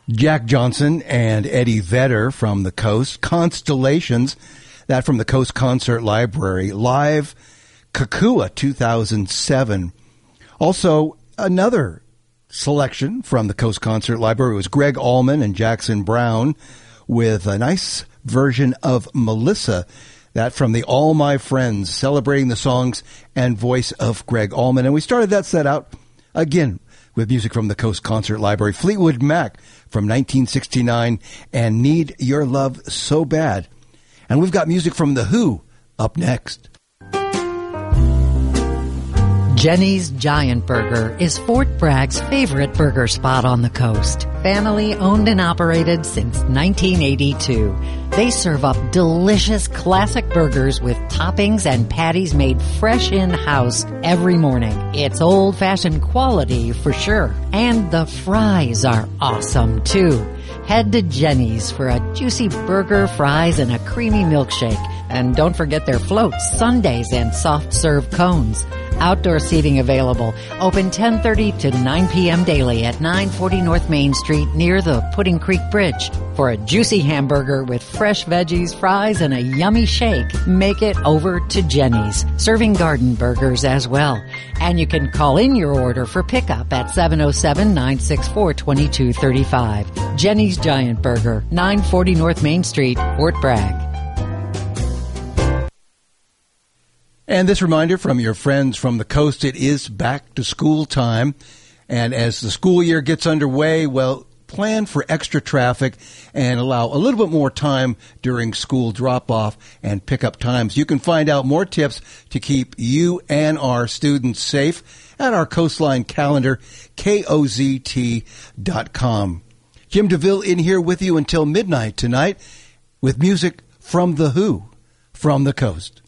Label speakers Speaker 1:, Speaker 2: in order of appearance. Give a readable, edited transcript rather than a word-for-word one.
Speaker 1: Jack Johnson and Eddie Vedder from the Coast. Constellations, that from the Coast Concert Library. Live, Kakua 2007. Also, another selection from the Coast Concert Library was Greg Allman and Jackson Brown with a nice version of Melissa, that from the All My Friends, celebrating the songs and voice of Greg Allman. And we started that set out again with music from the Coast Concert Library. Fleetwood Mac from 1969 and Need Your Love So Bad. And we've got music from The Who up next.
Speaker 2: Jenny's Giant Burger is Fort Bragg's favorite burger spot on the coast. Family owned and operated since 1982. They serve up delicious classic burgers with toppings and patties made fresh in-house every morning. It's old-fashioned quality for sure. And the fries are awesome too. Head to Jenny's for a juicy burger, fries, and a creamy milkshake. And don't forget their floats, sundaes, and soft-serve cones. Outdoor seating available. Open 10:30 to 9 p.m. daily at 940 North Main Street near the Pudding Creek Bridge. For a juicy hamburger with fresh veggies, fries, and a yummy shake, make it over to Jenny's. Serving garden burgers as well. And you can call in your order for pickup at 707-964-2235. Jenny's Giant Burger, 940 North Main Street, Fort Bragg.
Speaker 1: And this reminder from your friends from the coast, it is back to school time. And as the school year gets underway, well, plan for extra traffic and allow a little bit more time during school drop-off and pickup times. You can find out more tips to keep you and our students safe at our Coastline calendar, KOZT.com. Jim DeVille in here with you until midnight tonight with music from The Who, from the coast.